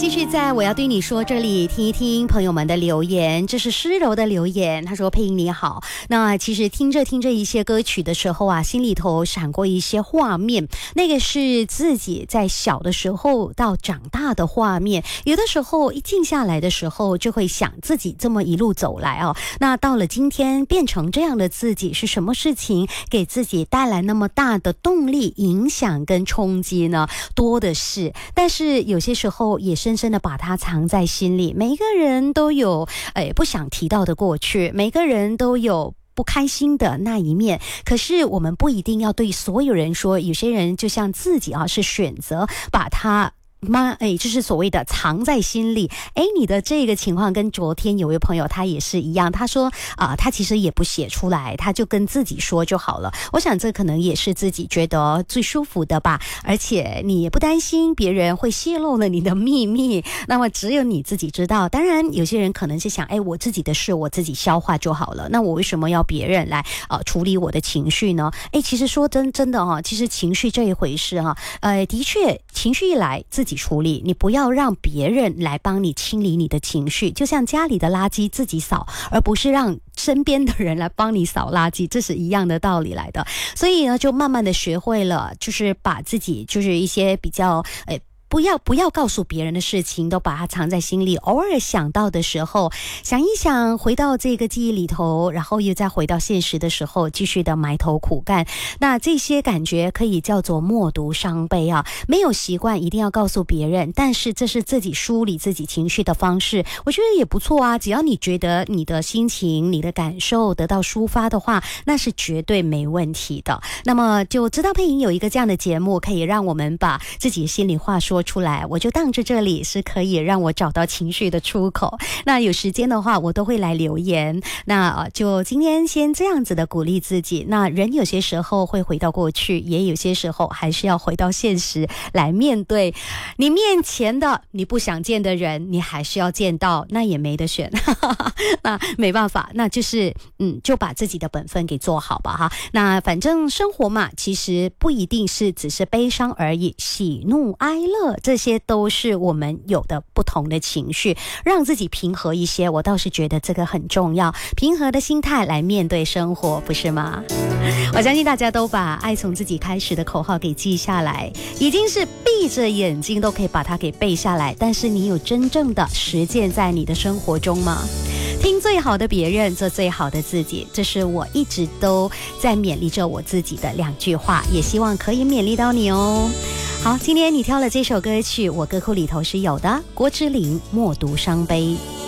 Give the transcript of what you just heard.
继续在我要对你说这里听一听朋友们的留言。这是诗柔的留言，他说：佩莹你好，那其实听着一些歌曲的时候啊，心里头闪过一些画面，那个是自己在小的时候到长大的画面。有的时候一静下来的时候，就会想自己这么一路走来哦，那到了今天变成这样的自己，是什么事情给自己带来那么大的动力、影响跟冲击呢？多的是，但是有些时候也深深的把它藏在心里。每一个人都有不想提到的过去，每个人都有不开心的那一面，可是我们不一定要对所有人说。有些人就像自己是选择把它就是所谓的藏在心里。你的这个情况跟昨天有位朋友他也是一样，他说他其实也不写出来，他就跟自己说就好了。我想这可能也是自己觉得最舒服的吧，而且你也不担心别人会泄露了你的秘密，那么只有你自己知道。当然有些人可能是想我自己的事我自己消化就好了，那我为什么要别人来处理我的情绪呢？其实说真的其实情绪这一回事的确情绪一来自己处理，你不要让别人来帮你清理你的情绪，就像家里的垃圾自己扫，而不是让身边的人来帮你扫垃圾，这是一样的道理来的。所以呢，就慢慢的学会了，就是把自己就是一些比较不要告诉别人的事情都把它藏在心里，偶尔想到的时候想一想，回到这个记忆里头，然后又再回到现实的时候继续的埋头苦干。那这些感觉可以叫做默读伤悲没有习惯一定要告诉别人，但是这是自己梳理自己情绪的方式，我觉得也不错只要你觉得你的心情你的感受得到抒发的话，那是绝对没问题的。那么就知道佩莹有一个这样的节目，可以让我们把自己心里话说出来，我就当着这里是可以让我找到情绪的出口。那有时间的话我都会来留言，那就今天先这样子的鼓励自己。那人有些时候会回到过去，也有些时候还是要回到现实来面对你面前的你不想见的人，你还是要见到，那也没得选那没办法，那就是就把自己的本分给做好吧那反正生活嘛，其实不一定是只是悲伤而已，喜怒哀乐这些都是我们有的不同的情绪，让自己平和一些，我倒是觉得这个很重要，平和的心态来面对生活，不是吗？我相信大家都把爱从自己开始的口号给记下来，已经是闭着眼睛都可以把它给背下来，但是你有真正的实践在你的生活中吗？听最好的别人，做最好的自己，这是我一直都在勉励着我自己的2句话，也希望可以勉励到你哦。好，今天你挑了这首歌曲，我歌库里头是有的，郭之琳《默读伤悲》。